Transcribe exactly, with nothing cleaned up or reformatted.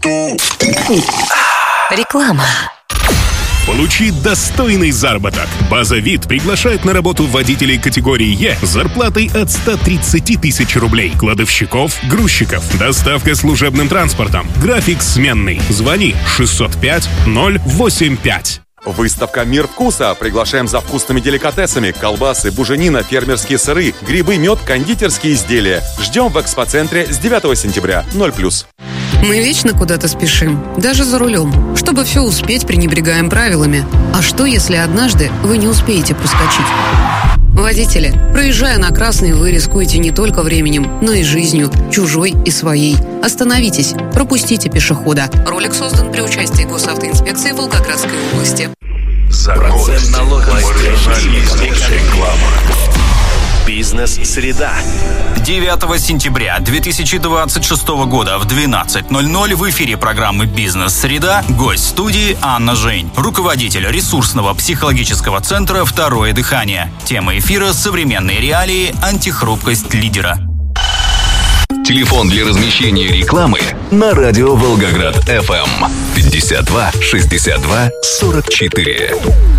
Реклама. Получи достойный заработок. База ВИД приглашает на работу водителей категории Е с зарплатой от ста тридцати тысяч рублей, кладовщиков, грузчиков, доставка служебным транспортом, график сменный. Звони шестьсот пять ноль восемь пять. Выставка «Мир вкуса». Приглашаем за вкусными деликатесами: колбасы, буженина, фермерские сыры, грибы, мед, кондитерские изделия. Ждем в экспоцентре с девятого сентября. ноль плюс. Мы вечно куда-то спешим, даже за рулем. Чтобы все успеть, пренебрегаем правилами. А что, если однажды вы не успеете проскочить? Водители, проезжая на красный, вы рискуете не только временем, но и жизнью, чужой и своей. Остановитесь, пропустите пешехода. Ролик создан при участии Госавтоинспекции Волгоградской области. Процент налога реклама. Бизнес-среда. девятого сентября две тысячи двадцать шестого года в двенадцать ноль ноль в эфире программы «Бизнес-среда» гость студии Анна Жень, руководитель ресурсного психологического центра «Второе дыхание». Тема эфира: современные реалии, антихрупкость лидера. Телефон для размещения рекламы на радио Волгоград эф эм пятьдесят два шестьдесят два сорок четыре.